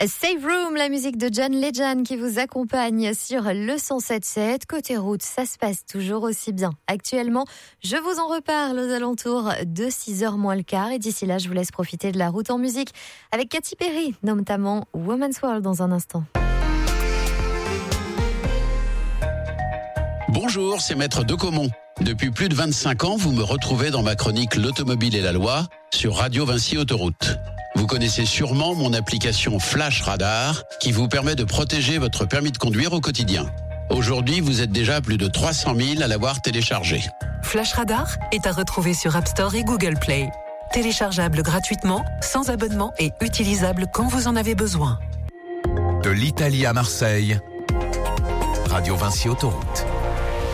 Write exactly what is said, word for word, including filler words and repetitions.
Save Room, la musique de John Legend qui vous accompagne sur le cent sept sept. Côté route, ça se passe toujours aussi bien. Actuellement, je vous en reparle aux alentours de six heures moins le quart. Et d'ici là, je vous laisse profiter de la route en musique avec Katy Perry, notamment Woman's World dans un instant. Bonjour, c'est Maître Decomont. Depuis plus de vingt-cinq ans, vous me retrouvez dans ma chronique L'Automobile et la Loi sur Radio Vinci Autoroute. Vous connaissez sûrement mon application Flash Radar qui vous permet de protéger votre permis de conduire au quotidien. Aujourd'hui, vous êtes déjà plus de trois cent mille à l'avoir téléchargé. Flash Radar est à retrouver sur App Store et Google Play. Téléchargeable gratuitement, sans abonnement et utilisable quand vous en avez besoin. De l'Italie à Marseille, Radio Vinci Autoroute.